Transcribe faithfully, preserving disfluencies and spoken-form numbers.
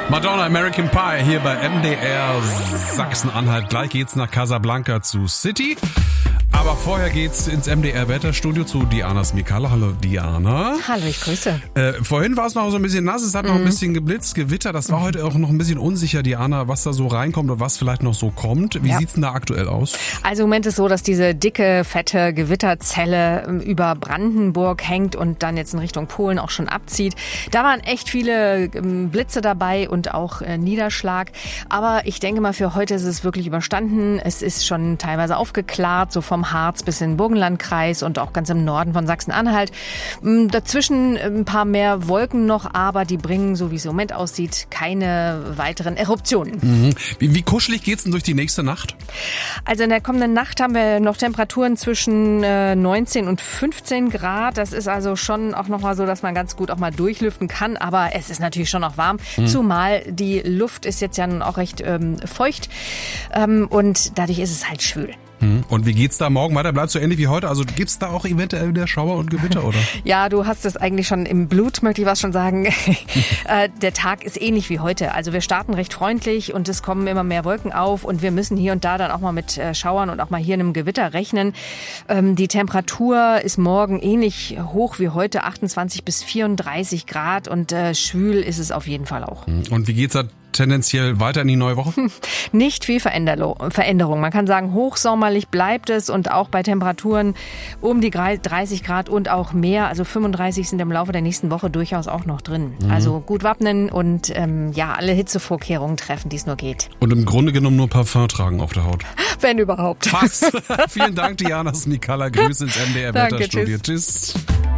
Madonna, American Pie hier bei M D R Sachsen-Anhalt. Gleich geht's nach Casablanca zu City. Aber vorher geht's ins M D R-Wetterstudio zu Diana Smikala. Hallo Diana. Hallo, ich grüße. Äh, vorhin war es noch so ein bisschen nass, es hat noch ein bisschen geblitzt, Gewitter. Das war heute auch noch ein bisschen unsicher, Diana, was da so reinkommt und was vielleicht noch so kommt. Wie ja. sieht's denn da aktuell aus? Also im Moment ist so, dass diese dicke, fette Gewitterzelle über Brandenburg hängt und dann jetzt in Richtung Polen auch schon abzieht. Da waren echt viele Blitze dabei und auch äh, Niederschlag. Aber ich denke mal, für heute ist es wirklich überstanden. Es ist schon teilweise aufgeklärt, so vom Harz bis in den Burgenlandkreis und auch ganz im Norden von Sachsen-Anhalt. Dazwischen ein paar mehr Wolken noch, aber die bringen, so wie es im Moment aussieht, keine weiteren Eruptionen. Mhm. Wie, wie kuschelig geht's denn durch die nächste Nacht? Also in der kommenden Nacht haben wir noch Temperaturen zwischen neunzehn und fünfzehn Grad. Das ist also schon auch nochmal so, dass man ganz gut auch mal durchlüften kann, aber es ist natürlich schon noch warm, mhm. zumal die Luft ist jetzt ja auch recht ähm, feucht ähm, und dadurch ist es halt schwül. Und wie geht's da morgen weiter? Bleibt so ähnlich wie heute? Also gibt's da auch eventuell wieder Schauer und Gewitter, oder? Ja, du hast es eigentlich schon im Blut, möchte ich was schon sagen. äh, der Tag ist ähnlich wie heute. Also wir starten recht freundlich und es kommen immer mehr Wolken auf und wir müssen hier und da dann auch mal mit äh, Schauern und auch mal hier in einem Gewitter rechnen. Ähm, die Temperatur ist morgen ähnlich hoch wie heute, achtundzwanzig bis vierunddreißig Grad und äh, schwül ist es auf jeden Fall auch. Und wie geht's da tendenziell weiter in die neue Woche? Nicht viel Veränderung. Man kann sagen, hochsommerlich bleibt es und auch bei Temperaturen um die dreißig Grad und auch mehr. Also fünfunddreißig sind im Laufe der nächsten Woche durchaus auch noch drin. Mhm. Also gut wappnen und ähm, ja, alle Hitzevorkehrungen treffen, die es nur geht. Und im Grunde genommen nur Parfum tragen auf der Haut. Wenn überhaupt. Passt. Vielen Dank, Diana Smikala. Grüße ins M D R-Wetterstudio. Tschüss. Tschüss.